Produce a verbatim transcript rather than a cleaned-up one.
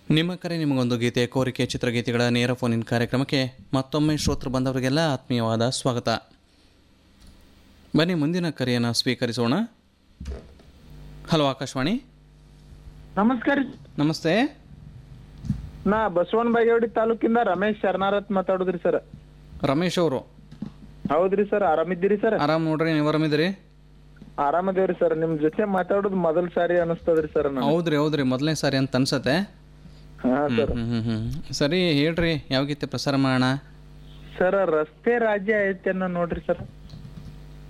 ನಿಮ್ಮ ಕರೆ ನಿಮಗೊಂದು ಗೀತೆ ಕೋರಿಕೆ ಚಿತ್ರಗೀತೆಗಳ ನೇರ ಫೋನಿನ ಕಾರ್ಯಕ್ರಮಕ್ಕೆ ಮತ್ತೊಮ್ಮೆ ಶ್ರೋತೃ ಬಂದವರಿಗೆಲ್ಲ ಆತ್ಮೀಯವಾದ ಸ್ವಾಗತ. ಬನ್ನಿ ಮುಂದಿನ ಕರೆಯನ್ನು ಸ್ವೀಕರಿಸೋಣ. ಹಲೋ ಆಕಾಶವಾಣಿ. ನಮಸ್ಕಾರ. ನಮಸ್ತೆ. ನಾ ಬಸವನ ಬಾಗೇವಾಡಿ ತಾಲೂಕಿಂದ ರಮೇಶ್ ಶರಣಾರತ್ ಮಾತಾಡುದ್ರಿ ಸರ್. ರಮೇಶ್ ಅವರು. ಹೌದ್ರಿ ಸರ್, ಆರಾಮಿದ್ದೀರಿ ಸರ್? ಆರಾಮ್ ನೋಡ್ರಿ, ನೀವು ಆರಾಮಿದ್ದೀರಿ? ಆರಾಮದೇವ್ರಿ ಸರ್. ನಿಮ್ ಜೊತೆ ಮಾತಾಡೋದು ಮೊದಲ ಸಾರಿ ಅನಿಸ್ತದ್ರಿ ಸರ್. ಹೌದ್ರಿ ಹೌದ್ರಿ ಮೊದಲನೇ ಸಾರಿ ಅಂತ ಅನ್ಸತ್ತೆ. ಹಾ ಸರ್. ಹ್ಮ್ ಹ್ಮ್ ಹ್ಮ್ ಸರಿ ಹೇಳ್ರಿ, ಯಾವ ಗೀತೆ ಪ್ರಸಾರ ಮಾಡೋಣ? ಸರ್ ರಸ್ತೆ ರಾಜ್ಯ ಐತೆ ಅನ್ನೋ ನೋಡ್ರಿ ಸರ್.